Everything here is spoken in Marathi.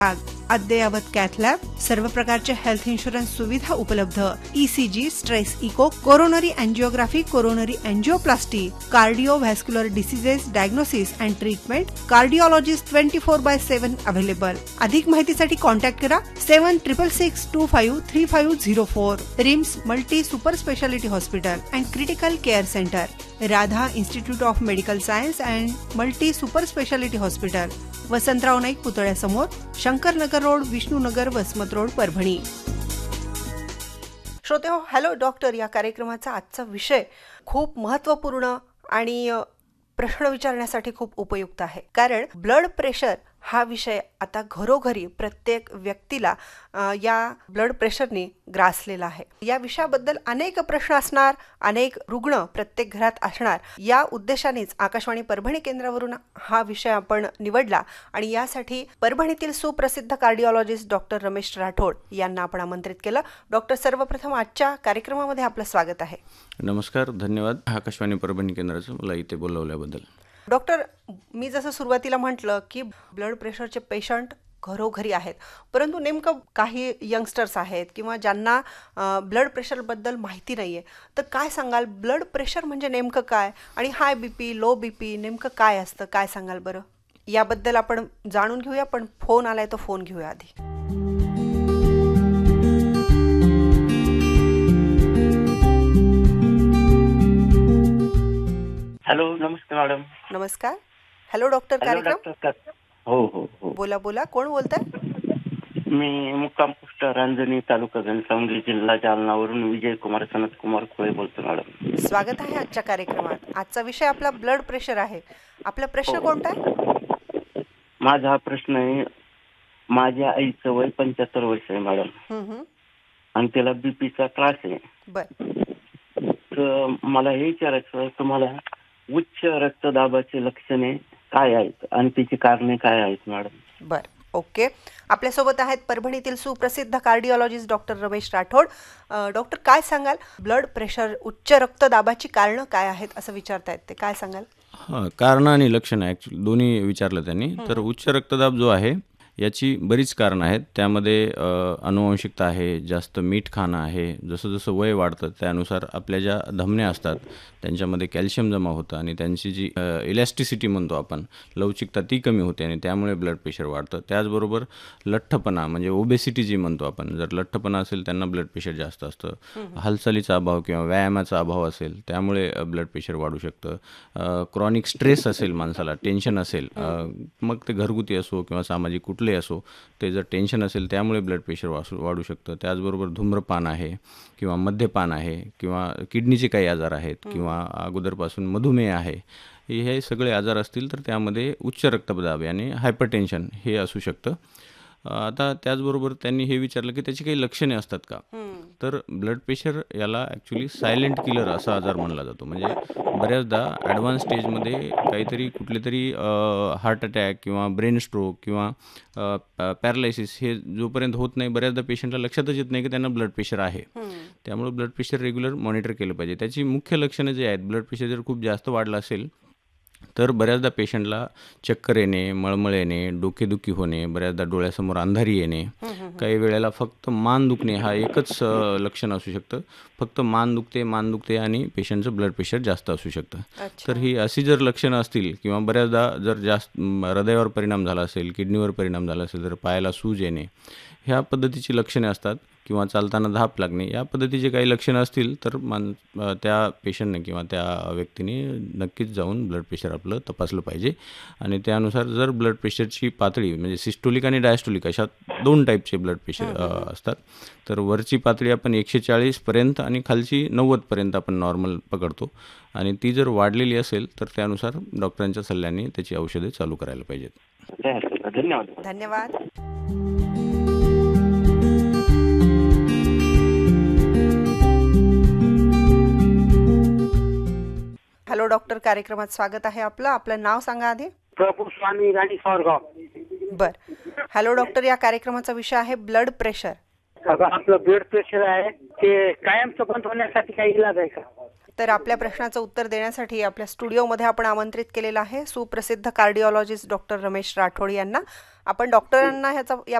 अद्ययावत कॅथ लॅब, सर्व प्रकारचे हेल्थ इन्शुरन्स सुविधा उपलब्ध, ECG, stress eco, coronary angiography, coronary angioplasty, कार्डिओव्हॅस्क्युलर diseases diagnosis and treatment, cardiologist 24/7 available. अधिक माहितीसाठी कॉन्टॅक्ट करा 7662535004. RIMS multi super speciality hospital and critical care centre, Radha institute of medical science and multi super speciality hospital, Vasantrao Naik पुतळ्यासमोर, Shankarnagar road, Vishnunagar, Vasmat road, Parbhani. श्रोतेहो, hello doctor या कार्यक्रमाचा आजचा विषय खूप महत्त्वपूर्ण आणि प्रश्न विचारण्यासाठी खूप उपयुक्त आहे. कारण ब्लड प्रेशर हा विषय आता घरोघरी प्रत्येक व्यक्तीला या ब्लड प्रेशरने ग्रासलेला आहे. या विषयाबद्दल अनेक प्रश्न असणार, अनेक रुग्ण प्रत्येक घरात असणार. या उद्देशानेच आकाशवाणी परभणी केंद्रावरून हा विषय आपण निवडला आणि यासाठी परभणीतील सुप्रसिद्ध कार्डिओलॉजिस्ट डॉक्टर रमेश राठोड यांना आपण आमंत्रित केलं. डॉक्टर, सर्वप्रथम आजच्या कार्यक्रमामध्ये आपलं स्वागत आहे. नमस्कार, धन्यवाद आकाशवाणी परभणी केंद्राचं मला इथे बोलवल्याबद्दल. डॉक्टर, मी जसं सुरुवातीला म्हटलं की ब्लड प्रेशरचे पेशंट घरोघरी आहेत, परंतु नेमकं काही यंगस्टर्स आहेत किंवा ज्यांना ब्लड प्रेशरबद्दल माहिती नाही आहे, तर काय सांगाल, ब्लड प्रेशर म्हणजे नेमकं काय आणि हाय BP, लो BP नेमकं काय असतं, काय सांगाल बरं? याबद्दल आपण जाणून घेऊया, पण फोन आलाय तो फोन घेऊया आधी. हॅलो, नमस्ते मॅडम. नमस्कार. हॅलो डॉक्टर, कार्यक्रम. हो हो हो, बोला बोला, कोण बोलताय? मी मुक्काम पोस्ट रांजणी, तालुका घनसावंगी, जिल्हा जालनावरून विजय कुमार सनत कुमार खोळे बोलतो मॅडम. स्वागत आहे आजच्या कार्यक्रमात. आजचा विषय आपला ब्लड प्रेशर आहे. आपला प्रश्न कोणता आहे? माझा हा प्रश्न आहे, माझ्या आईचं वय 75 वर्ष आहे मॅडम, आणि त्याला बीपीचा त्रास आहे. बर. तर मला हे विचारायचं, तुम्हाला उच्च रक्तदाबाचे लक्षणे काय आहेत आणि त्याची कारणे काय आहेत मॅडम? बर, ओके. आपल्यासोबत आहेत परभणीतील सुप्रसिद्ध cardiologist doctor Ramesh Rathod. Doctor, काय सांगाल, ब्लड प्रेशर, उच्च रक्तदाबाची कारणं काय आहेत असं विचारतायत ते, काय सांगाल? कारणं आणि लक्षणं ॲक्च्युली दोन्ही विचारलं त्यांनी. तर उच्च रक्तदाब जो आहे याची बरीच कारणं आहेत. त्यामध्ये अनुवंशिकता आहे, जास्त मीठ खाणं आहे, जसं जसं वय वाढतं त्यानुसार आपल्या ज्या धमन्या असतात त्यांच्यामध्ये कॅल्शियम जमा होतं आणि त्यांची जी इलॅस्टिसिटी म्हणतो आपण, लवचिकता, ती कमी होते आणि त्यामुळे ब्लड प्रेशर वाढतं. त्याचबरोबर लठ्ठपणा म्हणजे ओबेसिटी जी म्हणतो आपण, जर लठ्ठपणा असेल त्यांना ब्लड प्रेशर जास्त असतं. हालचालीचा अभाव किंवा व्यायामाचा अभाव असेल त्यामुळे ब्लड प्रेशर वाढू शकतं. क्रॉनिक स्ट्रेस असेल माणसाला, टेन्शन असेल, मग ते घरगुती असो किंवा सामाजिक कुठले असो, ते जर टेन्शन असेल त्यामुळे ब्लड प्रेशर वाढू शकतं. त्याचबरोबर धूम्रपान आहे किंवा मद्यपान आहे किंवा किडनीचे काही आजार आहेत किंवा अगोदरपासून मधुमेह आहे, हे सगळे आजार असतील तर त्यामध्ये उच्च रक्तदाब आणि हायपरटेन्शन हे असू शकतं. आता त्याचबरोबर त्यांनी हे विचारलं की त्याची काही लक्षणे असतात का. तर ब्लड प्रेशर याला ॲक्च्युली सायलेंट किलर असा आजार म्हणला जातो. म्हणजे बऱ्याचदा ॲडव्हान्स स्टेजमध्ये काहीतरी कुठले तरी हार्ट अटॅक किंवा ब्रेन स्ट्रोक किंवा पॅरालायसिस हे जोपर्यंत होत नाही, बऱ्याचदा पेशंटला लक्षातच येत नाही की त्यांना ब्लड प्रेशर आहे. त्यामुळे ब्लड प्रेशर रेग्युलर मॉनिटर केलं पाहिजे. त्याची मुख्य लक्षणं जे आहेत, ब्लड प्रेशर जर खूप जास्त वाढलं असेल तर बऱ्याचदा पेशंटला चक्कर येणे, मळमळ येणे, डोकेदुखी होणे, बऱ्याचदा डोळ्यासमोर अंधारी येणे, काही वेळेला फक्त मान दुखणे हा एकच लक्षण असू शकतं. फक्त मान दुखते आणि पेशंटचं ब्लड प्रेशर जास्त असू शकतं. तर ही अशी जर लक्षणं असतील किंवा बऱ्याचदा जर जास्त हृदयावर परिणाम झाला असेल, किडनीवर परिणाम झाला असेल, तर पायाला सूज येणे, ह्या पद्धतीची लक्षणे असतात किंवा चालताना धाप लागणे, या पद्धतीचे काही लक्षणं असतील तर त्या पेशंटने किंवा त्या व्यक्तीने नक्कीच जाऊन ब्लड प्रेशर आपलं तपासलं पाहिजे. आणि त्यानुसार जर ब्लड प्रेशरची पातळी म्हणजे सिस्टोलिक आणि डायस्टोलिक अशा 2 टाईपचे ब्लड प्रेशर असतात. तर वरची पातळी आपण 140पर्यंत आणि खालची 90पर्यंत आपण नॉर्मल पकडतो आणि ती जर वाढलेली असेल तर त्यानुसार डॉक्टरांच्या सल्ल्याने त्याची औषधे चालू करायला पाहिजेत. धन्यवाद. धन्यवाद. हॅलो डॉक्टर, कार्यक्रमात स्वागत आहे आपलं. आपलं नाव सांगा आधी. प्रभू स्वामी राणी सावरगाव. बर. हॅलो डॉक्टर, या कार्यक्रमाचा विषय आहे ब्लड प्रेशर. आपलं ब्लड प्रेशर आहे ते कायमचं बंद होण्यासाठी काही इलाज आहे का? तर आपल्या प्रश्नाचं उत्तर देण्यासाठी आपल्या स्टुडिओमध्ये आपण आमंत्रित केलेलं आहे सुप्रसिद्ध कार्डिओलॉजिस्ट डॉक्टर रमेश राठोड यांना. आपण डॉक्टरांना या